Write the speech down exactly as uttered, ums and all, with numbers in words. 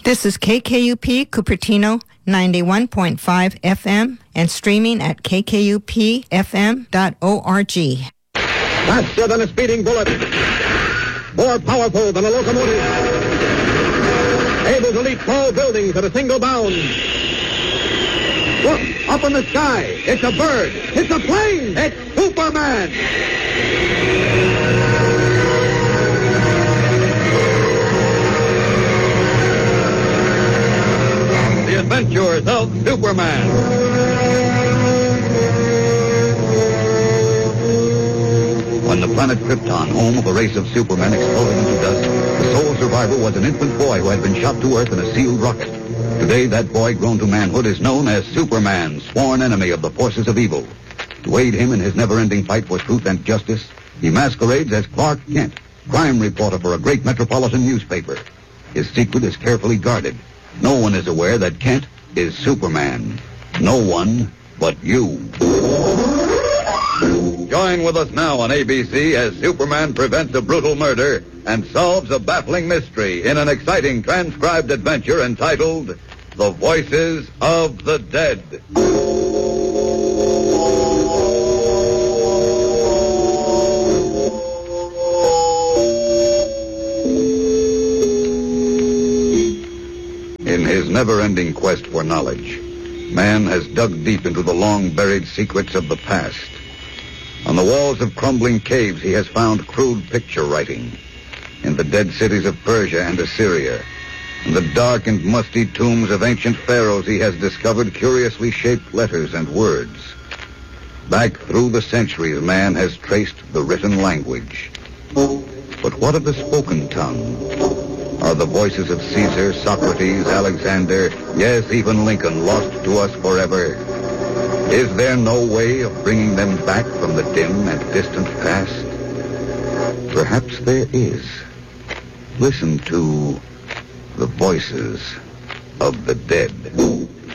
This is K K U P Cupertino ninety-one point five F M and streaming at k k u p f m dot org. Faster than a speeding bullet. More powerful than a locomotive. Able to leap tall buildings at a single bound. Look, up in the sky. It's a bird. It's a plane. It's Superman. The Adventures of Superman. When the planet Krypton, home of a race of supermen, exploded into dust, the sole survivor was an infant boy who had been shot to Earth in a sealed rocket. Today, that boy, grown to manhood, is known as Superman, sworn enemy of the forces of evil. To aid him in his never-ending fight for truth and justice, he masquerades as Clark Kent, crime reporter for a great metropolitan newspaper. His secret is carefully guarded. No one is aware that Kent is Superman. No one but you. Join with us now on A B C as Superman prevents a brutal murder and solves a baffling mystery in an exciting transcribed adventure entitled The Voices of the Dead. In his never-ending quest for knowledge, man has dug deep into the long-buried secrets of the past. On the walls of crumbling caves, he has found crude picture writing. In the dead cities of Persia and Assyria, in the dark and musty tombs of ancient pharaohs, he has discovered curiously shaped letters and words. Back through the centuries, man has traced the written language. But what of the spoken tongue? Are the voices of Caesar, Socrates, Alexander, yes, even Lincoln, lost to us forever? Is there no way of bringing them back from the dim and distant past? Perhaps there is. Listen to the voices of the dead.